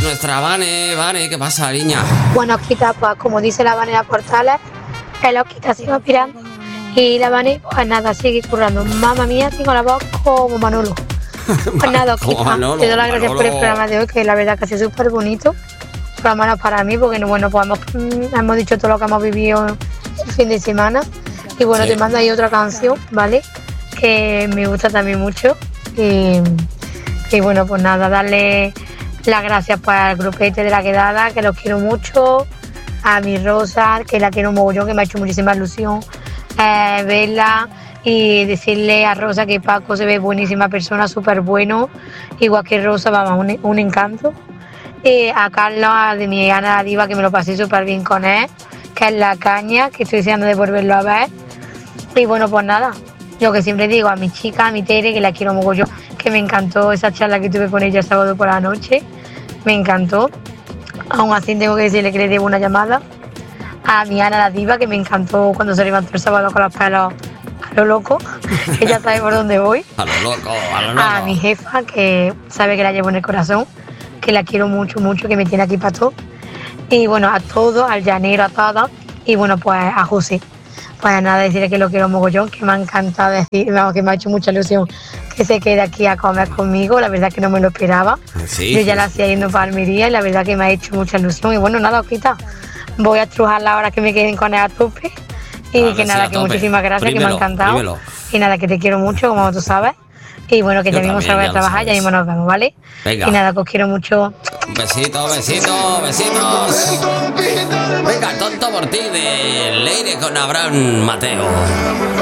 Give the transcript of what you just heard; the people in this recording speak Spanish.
nuestra Vane. Vane, ¿qué pasa, niña? Bueno, Osquita, pues como dice la Vane en las portales, el Osquita sigue aspirando. Y la Vane, pues nada, sigue currando. Mamma mía, tengo la voz como Manolo. Pues nada, Osquita, te doy las gracias por el programa de hoy, que la verdad que ha sido súper bonito. Por lo menos para mí, porque bueno, pues hemos dicho todo lo que hemos vivido el fin de semana. Y bueno, te mando ahí otra canción, ¿vale? Que me gusta también mucho. Y bueno, pues nada, darle las gracias pues, al grupete de la quedada, que los quiero mucho. A mi Rosa, que la quiero un mogollón, que me ha hecho muchísima ilusión verla. Y decirle a Rosa que Paco se ve buenísima persona, súper bueno. Igual que Rosa, vamos, un encanto. A Carlos, de mi Ana la Diva, que me lo pasé súper bien con él, que es la caña, que estoy deseando de volverlo a ver. Y bueno, pues nada, lo que siempre digo, a mi chica, a mi Tere, que la quiero mogollón, que me encantó esa charla que tuve con ella el sábado por la noche, me encantó. Aún así tengo que decirle que le debo una llamada. A mi Ana la Diva, que me encantó cuando se levantó el sábado con los pelos a lo loco, que ya sabe por dónde voy. A lo loco, a lo loco. A mi jefa, que sabe que la llevo en el corazón, que la quiero mucho, mucho, que me tiene aquí para todo. Y bueno, a todos, al llanero, a todas. Y bueno, pues a José. Pues nada, decirle que lo quiero mogollón, que me ha encantado decir, vamos, que me ha hecho mucha ilusión que se quede aquí a comer conmigo. La verdad que no me lo esperaba. Sí, Yo ya la hacía yendo para Almería y la verdad que me ha hecho mucha ilusión. Y bueno, nada, Osquita, voy a estrujarla ahora que me queden con él a tope. Y que nada, que muchísimas gracias, que me ha encantado. Y nada, que te quiero mucho, como tú sabes. Y bueno, que ya mismo salgo a trabajar, ya mismo nos vemos, ¿vale? Venga. Y nada, que os quiero mucho. Besitos, besitos, besitos. Venga, tonto por ti de Leire con Abraham Mateo.